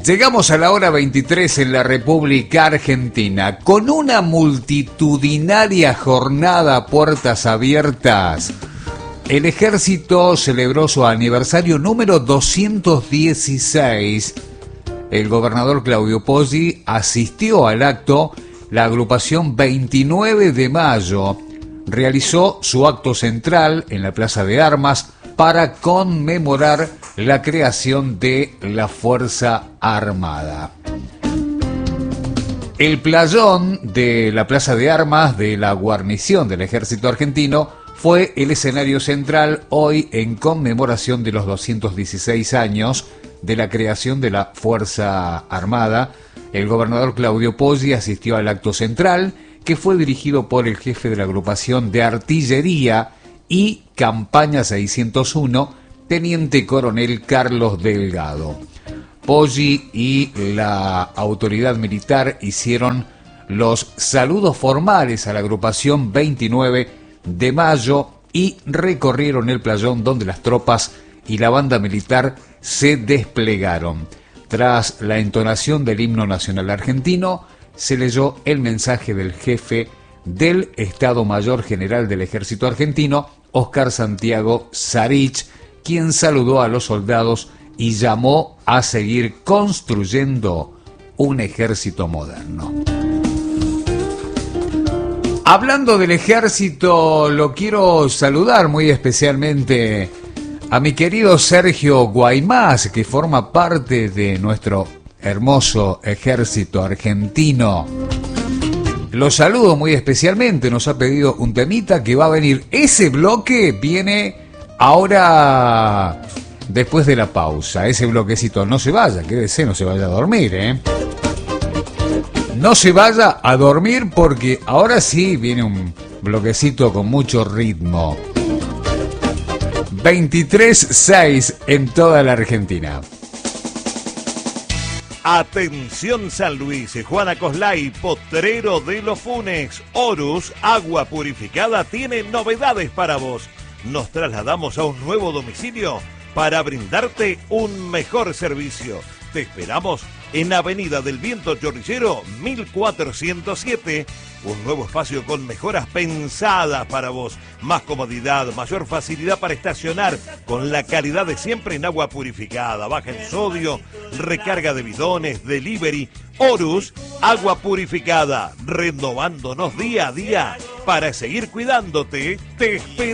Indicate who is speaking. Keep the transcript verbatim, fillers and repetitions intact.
Speaker 1: Llegamos a la hora veintitrés en la República Argentina con una multitudinaria jornada a puertas abiertas. El Ejército celebró su aniversario número doscientos dieciséis. El gobernador Claudio Poggi asistió al acto. La agrupación veintinueve de mayo realizó su acto central en la Plaza de Armas para conmemorar la creación de la Fuerza Armada. El playón de la Plaza de Armas de la guarnición del Ejército Argentino fue el escenario central hoy en conmemoración de los doscientos dieciséis años de la creación de la Fuerza Armada. El gobernador Claudio Poggi asistió al acto central, que fue dirigido por el jefe de la agrupación de artillería y campaña seiscientos uno, teniente coronel Carlos Delgado. Poggi y la autoridad militar hicieron los saludos formales a la agrupación veintinueve de mayo y recorrieron el playón donde las tropas y la banda militar se desplegaron. Tras la entonación del himno nacional argentino, se leyó el mensaje del jefe del Estado Mayor General del Ejército Argentino, Óscar Santiago Sarich, quien saludó a los soldados y llamó a seguir construyendo un ejército moderno. Hablando del ejército, lo quiero saludar muy especialmente a mi querido Sergio Guaymás, que forma parte de nuestro hermoso ejército argentino. Lo saludo muy especialmente, nos ha pedido un temita que va a venir. Ese bloque viene ahora después de la pausa. Ese bloquecito, no se vaya, quédese, no se vaya a dormir, ¿eh? No se vaya a dormir porque ahora sí viene un bloquecito con mucho ritmo. veintitrés seis en toda la Argentina.
Speaker 2: Atención San Luis, Juana Coslay, Potrero de los Funes, Horus, agua purificada, tiene novedades para vos. Nos trasladamos a un nuevo domicilio para brindarte un mejor servicio. Te esperamos en Avenida del Viento Chorrillero mil cuatrocientos siete, un nuevo espacio con mejoras pensadas para vos, más comodidad, mayor facilidad para estacionar, con la calidad de siempre en agua purificada, baja en sodio, recarga de bidones, delivery. Horus, agua purificada, renovándonos día a día para seguir cuidándote. Te espero.